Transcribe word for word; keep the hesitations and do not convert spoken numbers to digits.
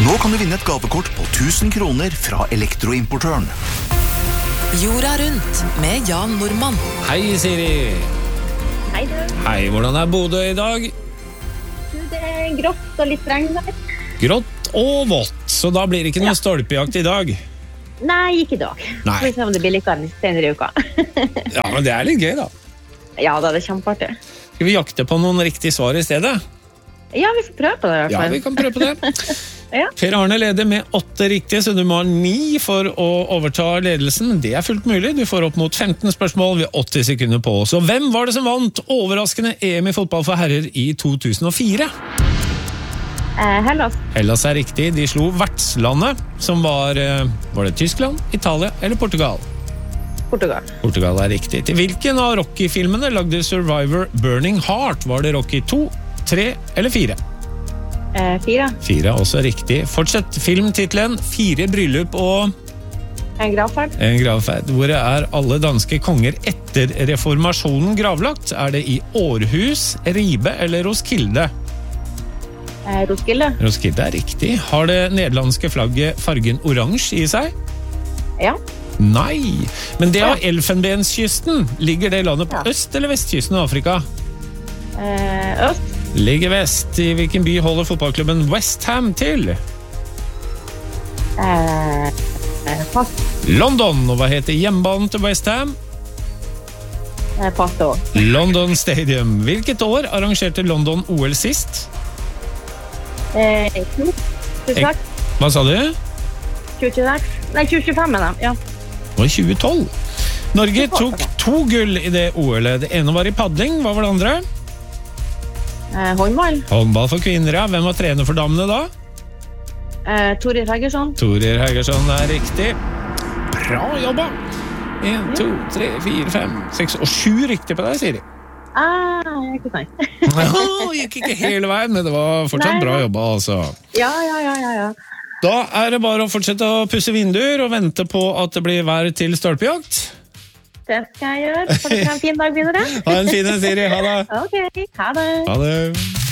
Nå kan du vinne et gavekort på tusen kroner fra elektroimportøren. Jorda rundt med Jan Normann. Hei, Siri. Hei du. Hei, hvordan er Bodø i dag? Du, det er grått og litt regn der. Grått og vått, så da blir det ikke noe stolpejakt i dag. Nei, ikke i dag. Nei. Vi får se om det blir like litt senere i uka. Ja, men det er litt gøy da. Ja, da er det kjempeartig. Skal vi jakte på noen riktige svar i stedet? Ja, vi får prøve på det i hvert Ja, fall. vi kan prøve på det. Ja. Per Arne leder med åtte riktige, så du må ha ni for å overta ledelsen. Det er fullt mulig. Du får opp mot femten spørsmål ved åtti sekunder på. Så hvem var det som vant overraskende E M i fotball for herrer i to tusen og fire? Eh, Hellas. Hellas er riktig. De slo vertslandet, som var, eh, var det Tyskland, Italia eller Portugal? Portugal. Portugal er riktig. Til hvilken av Rocky-filmene lagde Survivor Burning Heart? Var det Rocky to, tre eller fire? Eh, fire. Fire er også riktig. Fortsett filmtitlen Fire bryllup og En gravferd. en gravferd. Hvor er alle danske konger etter reformasjonen gravlagt? Er det i Århus, Ribe eller Roskilde? Eh, Roskilde. Roskilde er riktig. Har det nederlandske flagget fargen oransje i seg? Ja. Nei, men det av Elfenbenskysten. Ligger det landet på Ja. øst- eller vestkysten av Afrika? Eh, øst. Ligger vest. I hvilken by holder fotballklubben West Ham til? Eh, eh, pass. London. Og hva heter hjemmebanen til West Ham? Eh, pass da. London Stadium. Hvilket år arrangerte London O L sist? Eh, tjue tjueseks. Hva sa du? tjue tjueseks. Nei, tjue tjuefem med dem, ja. Det var tjue tolv. Norge tok to gull i det O L-et. Det ene var i padling. Hva var det andre? Eh, håndball. Håndball for kvinner, ja. Hvem var trener for damene da? Eh, Torir Heggersson. Torir Heggersson er riktig. Bra jobba! En, to, tre, fire, fem, seks og sju riktig på deg, Siri. Ah, jeg er ikke sant. Ja, gikk ikke hele veien, men det var fortsatt Nei, bra nei. jobba, altså. Ja, ja, ja, ja, ja. Da er det bare å fortsette å pusse vinduer og vente på at det blir vær til stolpejakt. Det skal jeg gjøre. Får dere ha en fin dag videre. Ha en fin en, Siri. Ha det. Ok, ha det. Ha det.